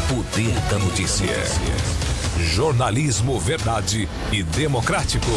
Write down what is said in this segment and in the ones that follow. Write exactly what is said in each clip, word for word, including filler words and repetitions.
Poder da notícia. Jornalismo verdade e democrático.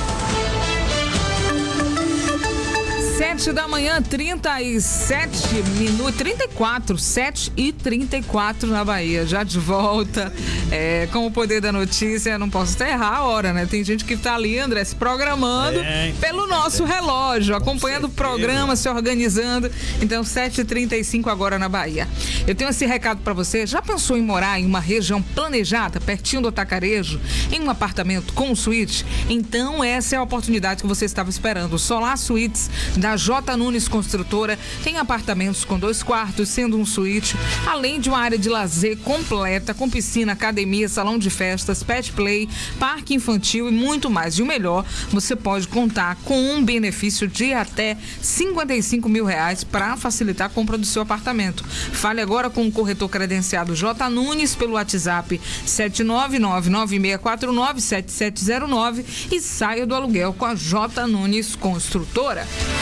Sete da manhã, trinta e sete minutos, trinta e quatro, sete e trinta e quatro na Bahia, já de volta, é, com o Poder da Notícia. Não posso até errar a hora, né? Tem gente que tá ali, André, se programando é, pelo nosso é, relógio, acompanhando o programa, se organizando. Então, sete e trinta e cinco agora na Bahia. Eu tenho esse recado pra você. Já pensou em morar em uma região planejada, pertinho do Atacarejo, em um apartamento com suíte? Então, essa é a oportunidade que você estava esperando. Solar Suítes da J. Nunes Construtora tem apartamentos com dois quartos, sendo um suíte, além de uma área de lazer completa, com piscina, academia, salão de festas, pet play, parque infantil e muito mais. E o melhor, você pode contar com um benefício de até cinquenta e cinco mil reais para facilitar a compra do seu apartamento. Fale agora com o corretor credenciado J. Nunes pelo WhatsApp sete nove nove nove seis quatro nove sete sete zero nove e saia do aluguel com a J. Nunes Construtora.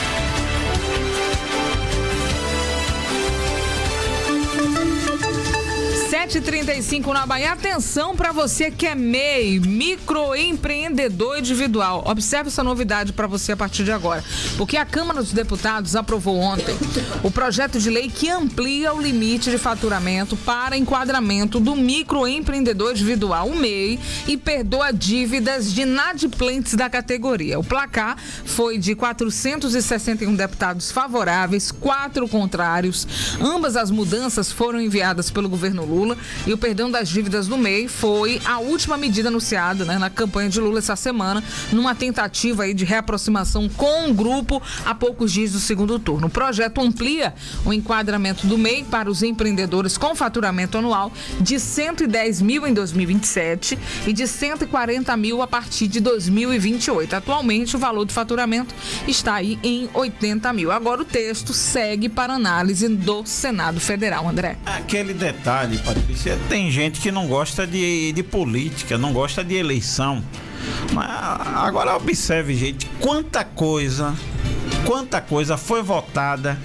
sete e trinta e cinco na Bahia. Atenção para você que é M E I, microempreendedor individual. Observe essa novidade para você a partir de agora, porque a Câmara dos Deputados aprovou ontem o projeto de lei que amplia o limite de faturamento para enquadramento do microempreendedor individual, o M E I, e perdoa dívidas de inadimplentes da categoria. O placar foi de quatrocentos e sessenta e um deputados favoráveis, quatro contrários. Ambas as mudanças foram enviadas pelo governo Lula. E o perdão das dívidas do M E I foi a última medida anunciada, né, na campanha de Lula essa semana, numa tentativa aí de reaproximação com o grupo a poucos dias do segundo turno. O projeto amplia o enquadramento do M E I para os empreendedores com faturamento anual de cento e dez mil em dois mil e vinte e sete e de cento e quarenta mil a partir de dois mil e vinte e oito. Atualmente, o valor do faturamento está aí em oitenta mil. Agora o texto segue para análise do Senado Federal, André. Aquele detalhe, Patrícia, tem gente que não gosta de, de política, não gosta de eleição. Mas agora observe, gente, quanta coisa, quanta coisa foi votada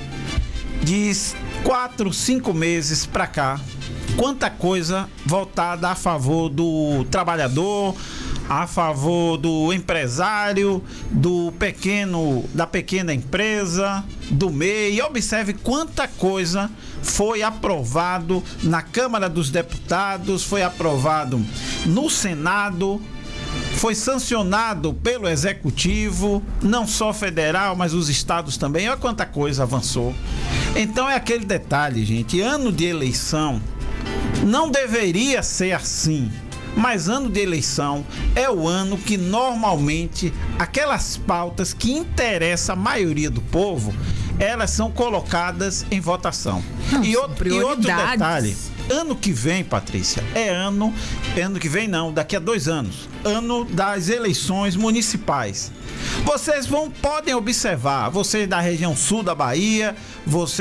de quatro, cinco meses pra cá. Quanta coisa votada a favor do trabalhador, a favor do empresário, do pequeno, da pequena empresa, do M E I. Observe quanta coisa foi aprovado na Câmara dos Deputados, foi aprovado no Senado, foi sancionado pelo Executivo, não só federal, mas os estados também. Olha quanta coisa avançou. Então é aquele detalhe, gente, ano de eleição não deveria ser assim. Mas ano de eleição é o ano que normalmente aquelas pautas que interessam a maioria do povo, elas são colocadas em votação. Não, e, outro, e outro detalhe, ano que vem, Patrícia, é ano, ano que vem não, daqui a dois anos, ano das eleições municipais. Vocês vão, podem observar, vocês da região sul da Bahia, vocês